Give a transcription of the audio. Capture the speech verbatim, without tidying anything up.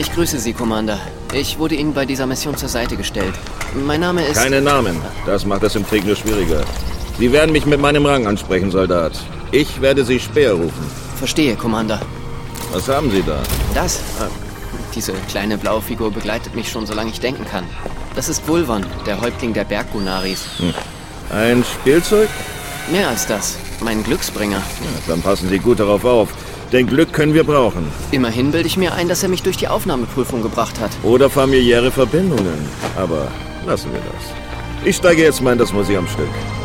Ich grüße Sie, Commander. Ich wurde Ihnen bei dieser Mission zur Seite gestellt. Mein Name ist... Keine Namen. Das macht es im Krieg nur schwieriger. Sie werden mich mit meinem Rang ansprechen, Soldat. Ich werde Sie Speer rufen. Verstehe, Commander. Was haben Sie da? Das? Diese kleine blaue Figur begleitet mich schon, solange ich denken kann. Das ist Vulvan, der Häuptling der Berggunaris. Hm. Ein Spielzeug? Mehr als das. Mein Glücksbringer. Ja, dann passen Sie gut darauf auf. Denn Glück können wir brauchen. Immerhin bilde ich mir ein, dass er mich durch die Aufnahmeprüfung gebracht hat. Oder familiäre Verbindungen. Aber lassen wir das. Ich steige jetzt mal in das Museumsstück.